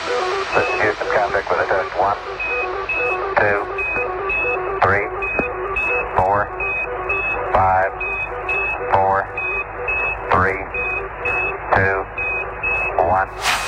This is Houston contact with a test. 1, 2, 3, 4, 5, 4, 3, 2, 1.